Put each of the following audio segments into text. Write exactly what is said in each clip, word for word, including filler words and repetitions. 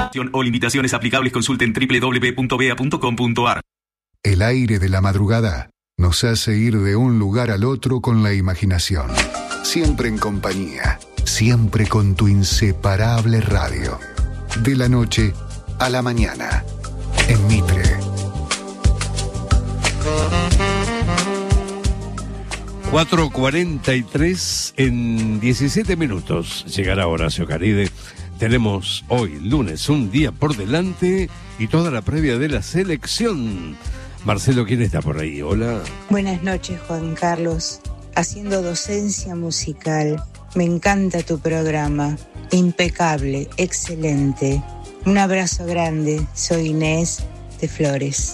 O limitaciones aplicables, consulten doble u doble u doble u punto bea punto com punto a r. El aire de la madrugada nos hace ir de un lugar al otro con la imaginación. Siempre en compañía, siempre con tu inseparable radio. De la noche a la mañana, en Mitre. cuatro cuarenta y tres en diecisiete minutos. Llegará Horacio Caride. Tenemos hoy, lunes, un día por delante y toda la previa de la selección. Marcelo, ¿quién está por ahí? Hola. Buenas noches, Juan Carlos. Haciendo docencia musical. Me encanta tu programa. Impecable, excelente. Un abrazo grande. Soy Inés de Flores.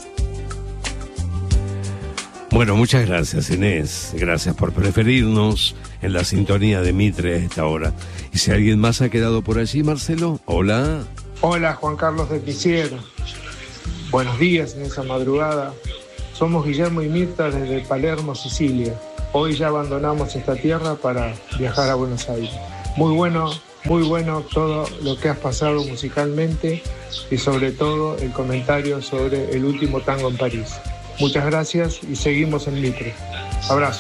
Bueno, muchas gracias, Inés. Gracias por preferirnos en la sintonía de Mitre a esta hora. Y si alguien más ha quedado por allí, Marcelo, hola. Hola, Juan Carlos de Pisier. Buenos días en esa madrugada. Somos Guillermo y Mirta desde Palermo, Sicilia. Hoy ya abandonamos esta tierra para viajar a Buenos Aires. Muy bueno, muy bueno todo lo que has pasado musicalmente y sobre todo el comentario sobre el último tango en París. Muchas gracias y seguimos en Mitre. Abrazo.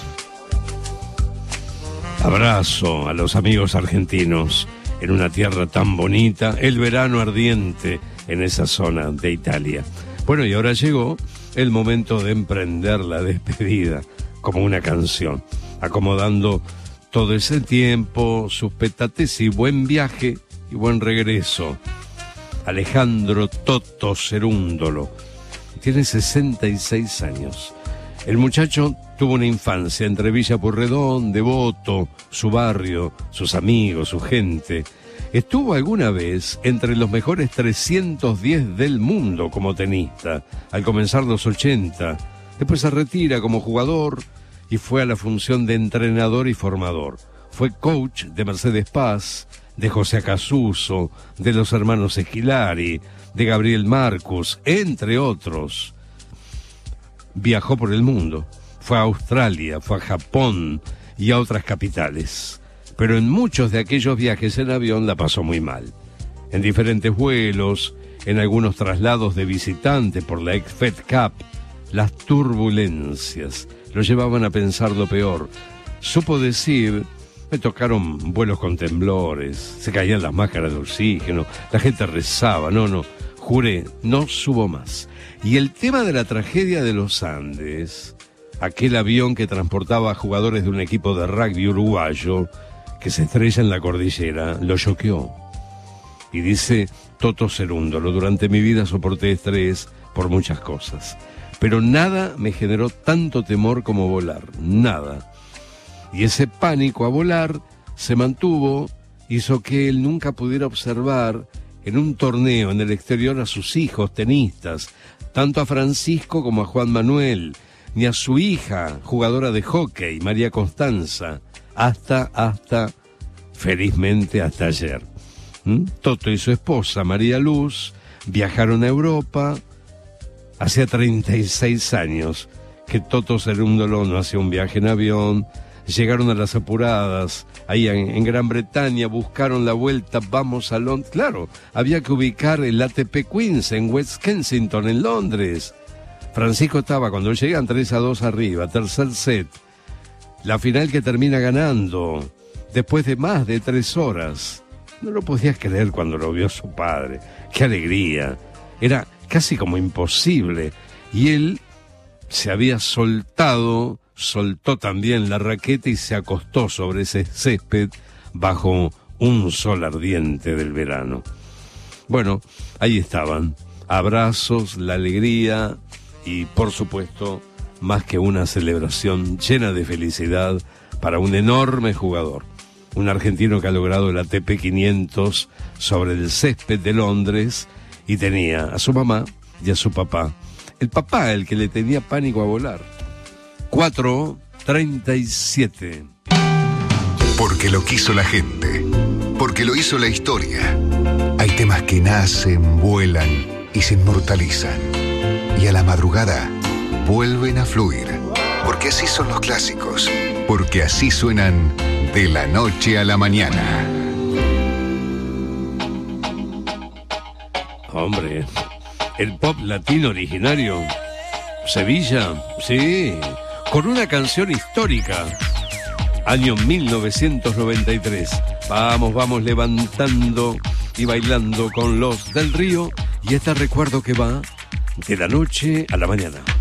Abrazo a los amigos argentinos en una tierra tan bonita, el verano ardiente en esa zona de Italia. Bueno, y ahora llegó el momento de emprender la despedida como una canción, acomodando todo ese tiempo, sus petates y buen viaje y buen regreso. Alejandro Toto Cerúndolo tiene sesenta y seis años. El muchacho tuvo una infancia entre Villa Pueyrredón, Devoto, su barrio, sus amigos, su gente. Estuvo alguna vez entre los mejores trescientos diez del mundo como tenista, al comenzar los ochenta. Después se retira como jugador y fue a la función de entrenador y formador. Fue coach de Mercedes Paz, de José Acasuso, de los hermanos Esquilari, de Gabriel Marcus, entre otros. Viajó por el mundo, fue a Australia, fue a Japón y a otras capitales. Pero en muchos de aquellos viajes en avión la pasó muy mal. En diferentes vuelos, en algunos traslados de visitante por la ex-Fed Cup, las turbulencias lo llevaban a pensar lo peor. Supo decir: me tocaron vuelos con temblores, se caían las máscaras de oxígeno, la gente rezaba, no, no, juré, no subo más. Y el tema de la tragedia de los Andes, aquel avión que transportaba a jugadores de un equipo de rugby uruguayo que se estrella en la cordillera, lo choqueó. Y dice Toto Cerúndolo: durante mi vida soporté estrés por muchas cosas, pero nada me generó tanto temor como volar, nada. Y ese pánico a volar se mantuvo, hizo que él nunca pudiera observar en un torneo en el exterior a sus hijos tenistas, tanto a Francisco como a Juan Manuel, ni a su hija, jugadora de hockey, María Constanza, hasta, hasta, felizmente hasta ayer. ¿Mm? Toto y su esposa, María Luz, viajaron a Europa. Hacía treinta y seis años que Toto Cerúndolo no hacía un viaje en avión. Llegaron a las apuradas, ahí en, en Gran Bretaña, buscaron la vuelta, vamos a Londres. Claro, había que ubicar el A T P Queens en West Kensington, en Londres. Francisco estaba, cuando llegan tres a dos arriba, tercer set, la final que termina ganando, después de más de tres horas. No lo podías creer cuando lo vio su padre. ¡Qué alegría! Era casi como imposible. Y él se había soltado... soltó también la raqueta y se acostó sobre ese césped bajo un sol ardiente del verano. Bueno, ahí estaban, abrazos, la alegría y, por supuesto, más que una celebración llena de felicidad para un enorme jugador, un argentino que ha logrado el A T P quinientos sobre el césped de Londres y tenía a su mamá y a su papá. El papá, el que le tenía pánico a volar. cuatro treinta y siete. Porque lo quiso la gente, porque lo hizo la historia. Hay temas que nacen, vuelan y se inmortalizan. Y a la madrugada vuelven a fluir. Porque así son los clásicos. Porque así suenan de la noche a la mañana. Hombre, el pop latino originario. Sevilla, sí, con una canción histórica. Año mil novecientos noventa y tres. Vamos, vamos levantando y bailando con Los del Río. Y este recuerdo que va de la noche a la mañana.